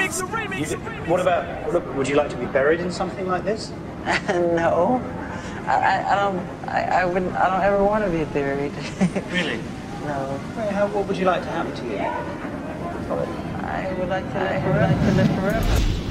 What about, would you like to be buried in something like this? No. I wouldn't, I don't ever want to be buried. Really? No. What would you like to happen to you? I would like to live forever.